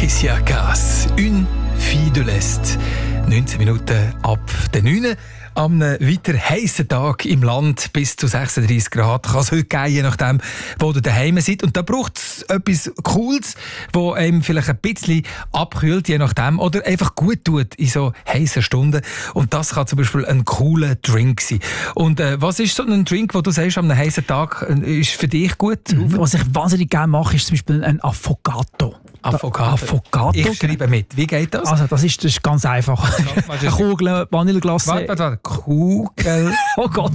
Patricia Cass, «Une fille de l'Est». 19 Minuten ab der 9. Am weiter heissen Tag im Land bis zu 36 Grad kann es heute geben, je nachdem, wo ihr daheim seid. Und da braucht es etwas Cooles, das einem vielleicht ein bisschen abkühlt, je nachdem, oder einfach gut tut in so heissen Stunden. Und das kann zum Beispiel ein cooler Drink sein. Und was ist so ein Drink, wo du sagst, am heissen Tag ist für dich gut? Was ich wahnsinnig gerne mache, ist zum Beispiel ein Affogato. Affogato. Ich schreibe mit. Wie geht das? Also das ist ganz einfach. Eine Kugel Vanilleglasse. Warte. Kugel. Oh Gott.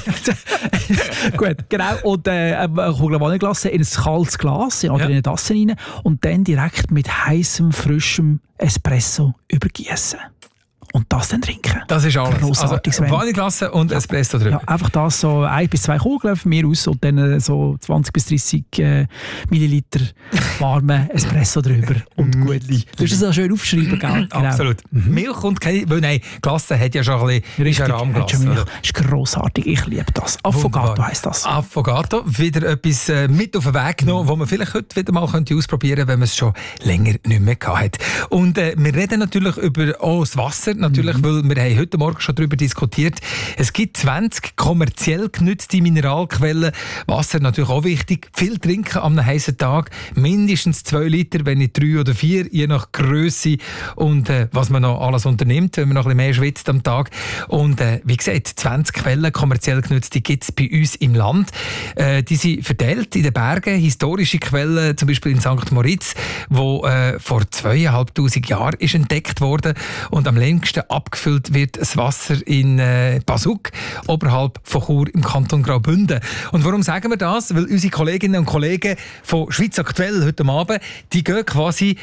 Gut, genau. Und eine Kugel Vanilleglasse in ein kaltes Glas oder in eine Tasse rein und dann direkt mit heißem, frischem Espresso übergießen. Und das dann trinken. Das ist alles. Grossartig, also Vanilleglasse und Espresso drüber. Ja, einfach das so 1 bis 2 Kugeln von mir aus und dann so 20 bis 30 Milliliter warmen Espresso drüber und gut. Du musst es auch schön aufschreiben, gell? Genau. Absolut. Milch und keine... Weil nein, Glasse hat ja schon ein bisschen Rahmglas. Das ist grossartig, ich liebe das. Affogato heisst das. Affogato, wieder etwas mit auf den Weg genommen, was man vielleicht heute wieder mal ausprobieren könnte, wenn man es schon länger nicht mehr hatte. Und wir reden natürlich über das Wasser, natürlich, weil wir haben heute Morgen schon darüber diskutiert. Es gibt 20 kommerziell genutzte Mineralquellen. Wasser natürlich auch wichtig. Viel trinken am heißen Tag. Mindestens 2 Liter, wenn nicht 3 oder 4, je nach Grösse und was man noch alles unternimmt, wenn man noch ein bisschen mehr schwitzt am Tag. Und wie gesagt, 20 Quellen kommerziell genutzte gibt es bei uns im Land. Die sind verteilt in den Bergen. Historische Quellen, zum Beispiel in St. Moritz, wo vor 2'500 Jahren ist entdeckt worden. Und am längsten abgefüllt wird das Wasser in Basuk, oberhalb von Chur im Kanton Graubünden. Und warum sagen wir das? Weil unsere Kolleginnen und Kollegen von Schweiz aktuell heute Abend, die gehen quasi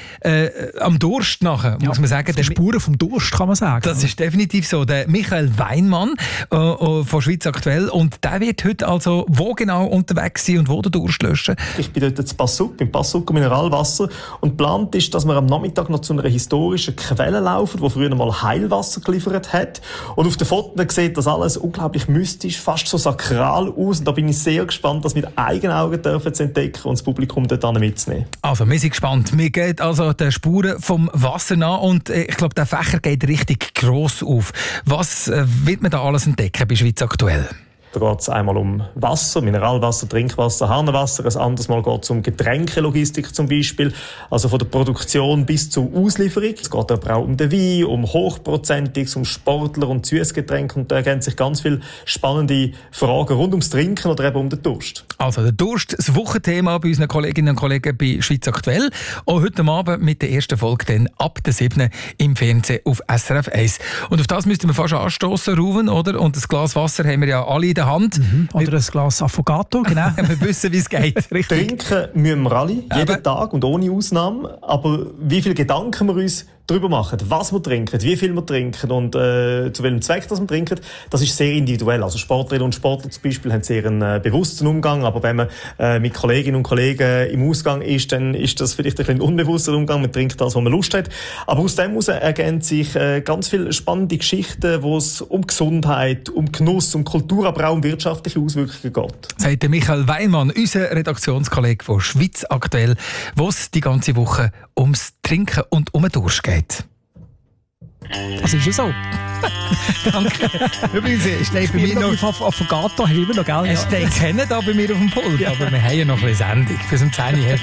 am Durst nachher, muss man sagen. Spuren vom Durst, kann man sagen. Das ist definitiv so. Der Michael Weinmann von Schweiz aktuell. Und der wird heute also wo genau unterwegs sein und wo den Durst löschen? Ich bin dort in Basuk, beim Basuk Mineralwasser. Und geplant ist, dass wir am Nachmittag noch zu einer historischen Quelle laufen, die früher mal Heilwasser geliefert hat. Und auf den Fotos sieht das alles unglaublich mystisch, fast so sakral aus. Und da bin ich sehr gespannt, das mit eigenen Augen zu entdecken und das Publikum dort mitzunehmen. Also, wir sind gespannt. Wir gehen also den Spuren vom Wasser nach und ich glaube, der Fächer geht richtig gross auf. Was wird man da alles entdecken bei Schweiz aktuell? Da geht es einmal um Wasser, Mineralwasser, Trinkwasser, Hahnenwasser. Ein anderes Mal geht es um Getränkelogistik zum Beispiel, also von der Produktion bis zur Auslieferung. Es geht aber auch um den Wein, um Hochprozentiges, um Sportler und Süßgetränke. Und da ergeben sich ganz viele spannende Fragen rund ums Trinken oder eben um den Durst. Also der Durst, das Wochenthema bei unseren Kolleginnen und Kollegen bei Schweiz aktuell. Auch heute Abend mit der ersten Folge dann ab der 7. im Fernsehen auf SRF 1. Und auf das müssten wir fast anstoßen, Ruven, oder? Und das Glas Wasser haben wir ja alle in der Hand. Oder ein Glas Affogato, genau. Wir wissen, wie es geht. Richtig. Trinken müssen wir alle, jeden Tag und ohne Ausnahme. Aber wie viele Gedanken wir uns darüber machen, was wir trinken, wie viel wir trinken und zu welchem Zweck das wir trinken, das ist sehr individuell. Also Sportlerinnen und Sportler zum Beispiel haben sehr einen bewussten Umgang, aber wenn man mit Kolleginnen und Kollegen im Ausgang ist, dann ist das vielleicht ein bisschen unbewusster Umgang. Man trinkt das, was man Lust hat. Aber aus dem heraus ergeben sich ganz viele spannende Geschichten, wo es um Gesundheit, um Genuss, um Kultur, aber auch um wirtschaftliche Auswirkungen geht. Sagt der Michael Weinmann, unser Redaktionskollege von Schweiz aktuell, wo es die ganze Woche ums Trinken und um den Durst geht. Das ist ja so. Danke. Übrigens, steht bei mir noch... Affogato haben wir noch, gell? Es steht kennen da bei mir auf dem Pult, aber wir haben ja noch ein bisschen Sendung. Bis um 10 Uhr